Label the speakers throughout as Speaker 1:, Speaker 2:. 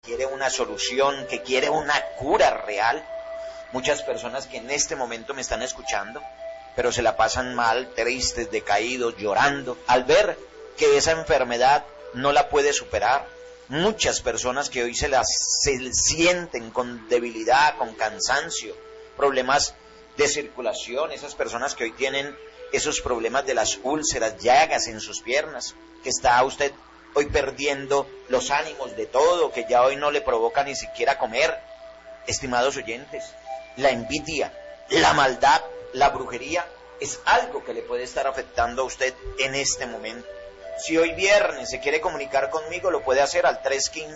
Speaker 1: quiere una solución, que quiere una cura real. Muchas personas que en este momento me están escuchando, pero se la pasan mal, tristes, decaídos, llorando, al ver que esa enfermedad no la puede superar. Muchas personas que hoy se sienten con debilidad, con cansancio, problemas de circulación, esas personas que hoy tienen esos problemas de las úlceras, llagas en sus piernas, que está usted hoy perdiendo los ánimos de todo, que ya hoy no le provoca ni siquiera comer. Estimados oyentes, la envidia, la maldad, la brujería es algo que le puede estar afectando a usted en este momento. Si hoy viernes se quiere comunicar conmigo, lo puede hacer al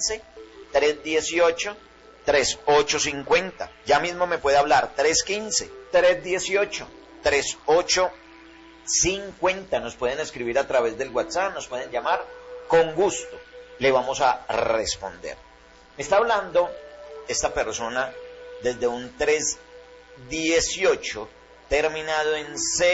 Speaker 1: 315-318-3850. Ya mismo me puede hablar, 315-318-3850. Nos pueden escribir a través del WhatsApp, nos pueden llamar. Con gusto le vamos a responder. Me está hablando esta persona desde un 318 terminado en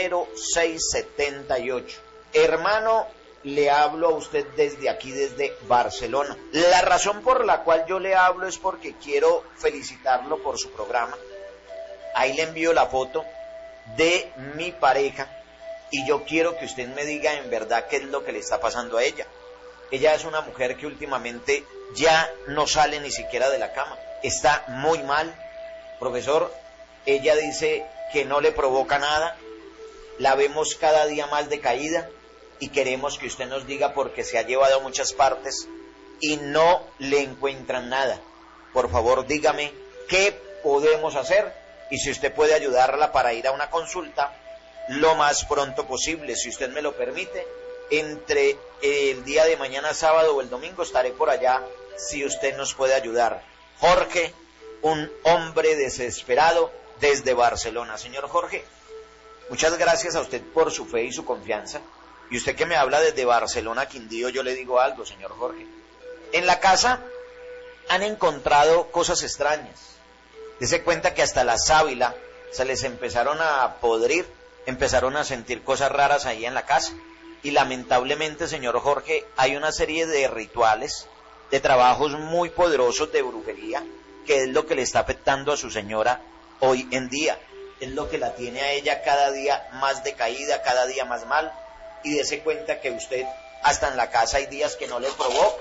Speaker 1: 0678. Hermano, le hablo a usted desde aquí, desde Barcelona. La razón por la cual yo le hablo es porque quiero felicitarlo por su programa. Ahí le envío la foto de mi pareja y yo quiero que usted me diga en verdad qué es lo que le está pasando a ella. Ella es una mujer que últimamente ya no sale ni siquiera de la cama. Está muy mal. Profesor, ella dice que no le provoca nada. La vemos cada día más decaída y queremos que usted nos diga porque se ha llevado a muchas partes y no le encuentran nada. Por favor, dígame qué podemos hacer y si usted puede ayudarla para ir a una consulta lo más pronto posible, si usted me lo permite. Entre el día de mañana, sábado o el domingo, estaré por allá si usted nos puede ayudar. Jorge, un hombre desesperado desde Barcelona. Señor Jorge, muchas gracias a usted por su fe y su confianza. Y usted que me habla desde Barcelona, Quindío, yo le digo algo, señor Jorge. En la casa han encontrado cosas extrañas. Dese cuenta que hasta la sábila se les empezaron a podrir, empezaron a sentir cosas raras ahí en la casa. Y lamentablemente, señor Jorge, hay una serie de rituales, de trabajos muy poderosos de brujería, que es lo que le está afectando a su señora hoy en día. Es lo que la tiene a ella cada día más decaída, cada día más mal. Y dése cuenta que usted, hasta en la casa hay días que no le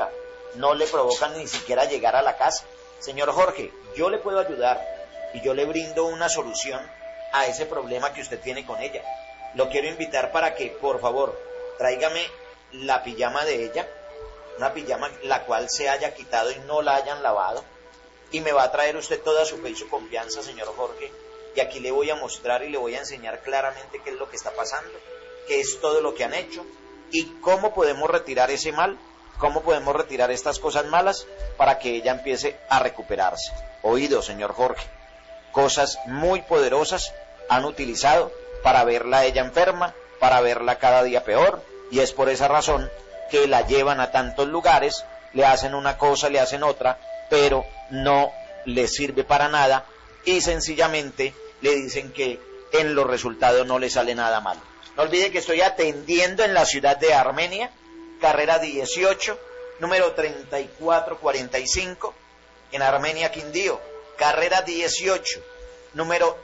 Speaker 1: provocan ni siquiera llegar a la casa. Señor Jorge, yo le puedo ayudar y yo le brindo una solución a ese problema que usted tiene con ella. Lo quiero invitar para que, por favor, tráigame la pijama de ella, una pijama la cual se haya quitado y no la hayan lavado, y me va a traer usted toda su fe y su confianza, señor Jorge, y aquí le voy a mostrar y le voy a enseñar claramente qué es lo que está pasando, qué es todo lo que han hecho, y cómo podemos retirar ese mal, cómo podemos retirar estas cosas malas, para que ella empiece a recuperarse. Oído, señor Jorge, cosas muy poderosas han utilizado para verla a ella enferma, para verla cada día peor, y es por esa razón que la llevan a tantos lugares, le hacen una cosa, le hacen otra, pero no le sirve para nada, y sencillamente le dicen que en los resultados no le sale nada mal. No olvide que estoy atendiendo en la ciudad de Armenia, carrera 18, número 3445, en Armenia, Quindío, carrera 18, número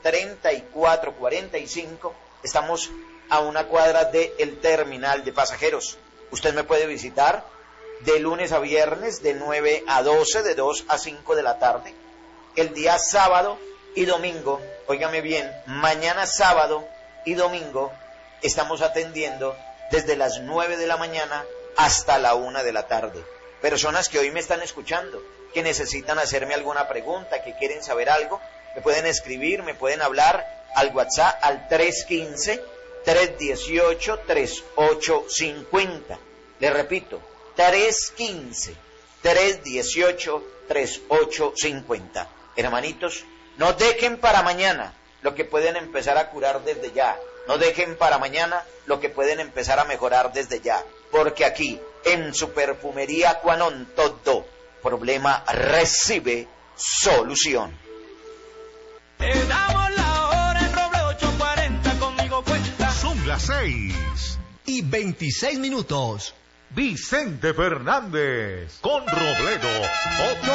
Speaker 1: 3445, estamos a una cuadra del terminal de pasajeros. Usted me puede visitar de lunes a viernes, de 9 a 12, de 2 a 5 de la tarde, el día sábado y domingo. Óigame bien, mañana sábado y domingo estamos atendiendo desde las 9 de la mañana hasta la 1 de la tarde. Personas que hoy me están escuchando, que necesitan hacerme alguna pregunta, que quieren saber algo, me pueden escribir, me pueden hablar al WhatsApp al 315-318-3850. Le repito, 315-318-3850. Hermanitos, no dejen para mañana lo que pueden empezar a curar desde ya. No dejen para mañana lo que pueden empezar a mejorar desde ya. Porque aquí, en su perfumería Quanon, todo problema recibe solución.
Speaker 2: Te damos la hora en Roble 840, conmigo cuenta.
Speaker 3: Son las 6:26.
Speaker 4: Vicente Fernández con Robledo.